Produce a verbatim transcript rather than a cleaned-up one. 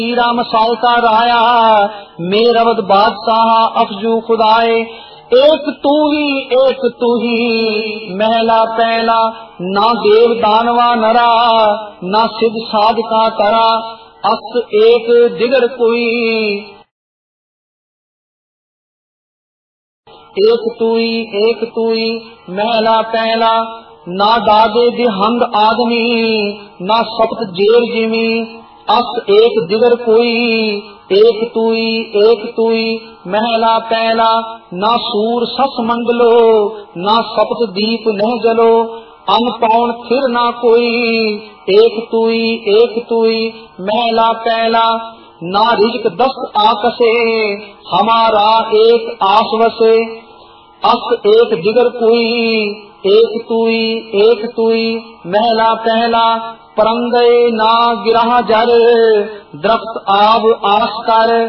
राम सालता राया मेरवद बादशाह अफजू खुदाए। एक तू ही एक तू ही महला पहला, ना देव दानवा नरा ना सिद्ध साधका तरा। अस एक दिगर कोई एक तुई एक तुई महला पहला, ना दादे दिहंग आदमी ना सप्त जेर जिमी। अस एक दिगर कोई एक तुई एक तुई महला पहला, ना सूर सस मंडलो ना सप्त दीप नह जलो। अन पौन फिर ना कोई एक तुई एक तुई महला पहला, ना रिजक दस आकसे हमारा एक आसवसे। अस एक दिगर कोई एक तुई एक तुई महला पहला, परंगए ना गिरह जर दरख्त आब आस कर।